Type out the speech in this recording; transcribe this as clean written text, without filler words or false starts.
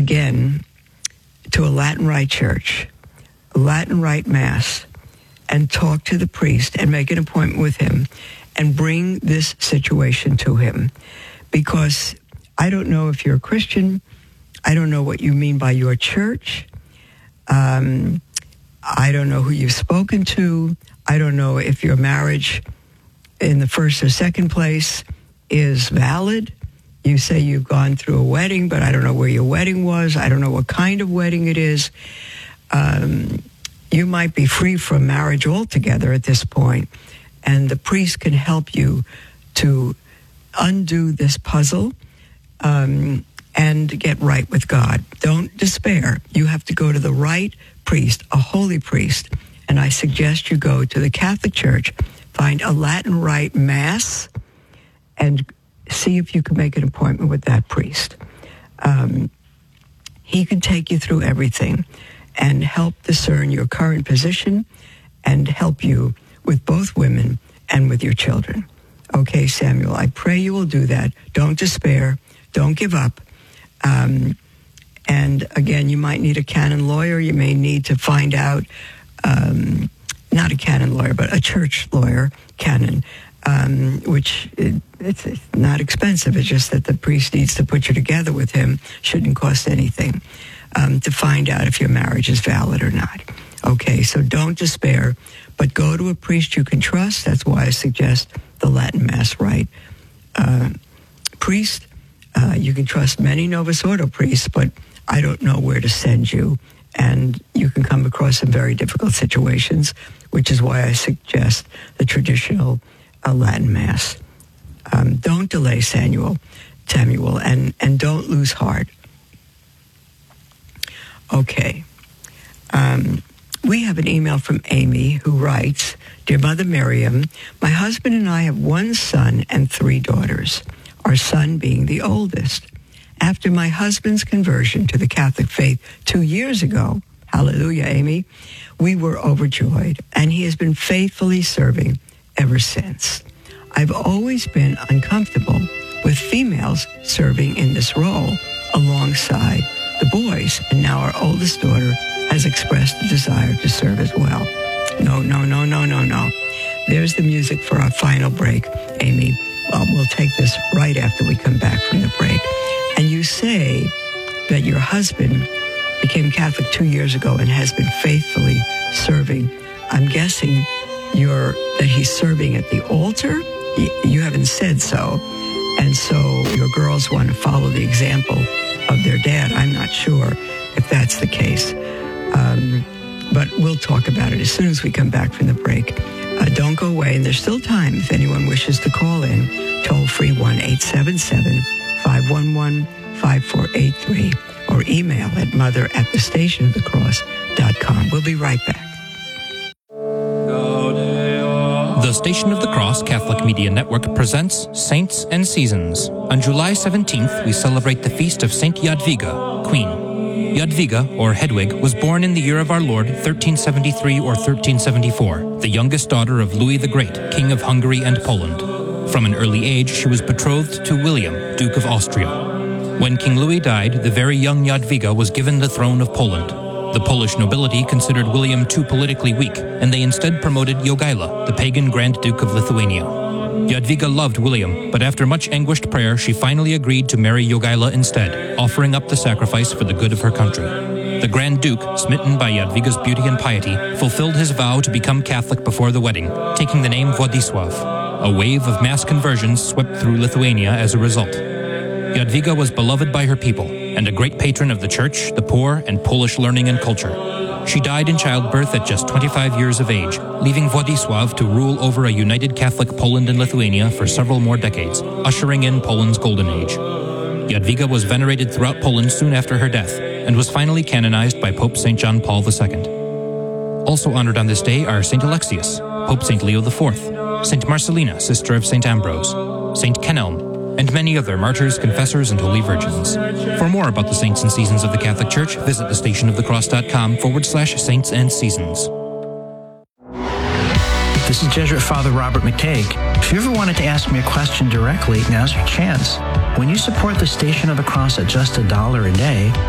again to a Latin Rite church, a Latin Rite Mass, and talk to the priest and make an appointment with him and bring this situation to him. Because I don't know if you're a Christian. I don't know what you mean by your church. I don't know who you've spoken to. I don't know if your marriage in the first or second place is valid. You say you've gone through a wedding, but I don't know where your wedding was. I don't know what kind of wedding it is. You might be free from marriage altogether at this point, and the priest can help you to undo this puzzle and get right with God. Don't despair. You have to go to the right priest, a holy priest, and I suggest you go to the Catholic Church, find a Latin Rite Mass, and see if you can make an appointment with that priest. He can take you through everything and help discern your current position and help you with both women and with your children. Okay, Samuel, I pray you will do that. Don't despair. Don't give up. And again, you might need a canon lawyer. You may need to find out, not a canon lawyer, but a church lawyer, canon, which it's not expensive. It's just that the priest needs to put you together with him. Shouldn't cost anything to find out if your marriage is valid or not. Okay, so don't despair, but go to a priest you can trust. That's why I suggest the Latin Mass Rite priest. You can trust many Novus Ordo priests, but I don't know where to send you. And you can come across some very difficult situations, which is why I suggest the traditional Latin Mass. Don't delay, Samuel, and don't lose heart. Okay. We have an email from Amy who writes, Dear Mother Miriam, my husband and I have one son and 3 daughters, our son being the oldest. After my husband's conversion to the Catholic faith 2 years ago, hallelujah, Amy, we were overjoyed, and he has been faithfully serving ever since. I've always been uncomfortable with females serving in this role alongside the boys, and now our oldest daughter has expressed a desire to serve as well. No. There's the music for our final break, Amy. Well, we'll take this right after we come back from the break. And you say that your husband became Catholic 2 years ago and has been faithfully serving. I'm guessing that he's serving at the altar? You haven't said so. And so your girls want to follow the example of their dad. I'm not sure if that's the case. But we'll talk about it as soon as we come back from the break. Don't go away, and there's still time if anyone wishes to call in. Toll free 1-877-511-5483 or email at mother@thestationofthecross.com. We'll be right back. The Station of the Cross Catholic Media Network presents Saints and Seasons. On July 17th, we celebrate the feast of Saint Jadwiga, Queen. Jadwiga, or Hedwig, was born in the year of our Lord, 1373 or 1374, the youngest daughter of Louis the Great, King of Hungary and Poland. From an early age, she was betrothed to William, Duke of Austria. When King Louis died, the very young Jadwiga was given the throne of Poland. The Polish nobility considered William too politically weak, and they instead promoted Jogaila, the pagan Grand Duke of Lithuania. Jadwiga loved William, but after much anguished prayer, she finally agreed to marry Jogaila instead, offering up the sacrifice for the good of her country. The Grand Duke, smitten by Jadwiga's beauty and piety, fulfilled his vow to become Catholic before the wedding, taking the name Władysław. A wave of mass conversions swept through Lithuania as a result. Jadwiga was beloved by her people, and a great patron of the church, the poor, and Polish learning and culture. She died in childbirth at just 25 years of age, leaving Władysław to rule over a united Catholic Poland and Lithuania for several more decades, ushering in Poland's golden age. Jadwiga was venerated throughout Poland soon after her death, and was finally canonized by Pope St. John Paul II. Also honored on this day are St. Alexius, Pope St. Leo IV, St. Marcelina, sister of St. Ambrose, St. Kenelm, and many other martyrs, confessors, and holy virgins. For more about the saints and seasons of the Catholic Church, visit thestationofthecross.com/saints and seasons. This is Jesuit Father Robert McTagg. If you ever wanted to ask me a question directly, now's your chance. When you support the Station of the Cross at just $1 a day,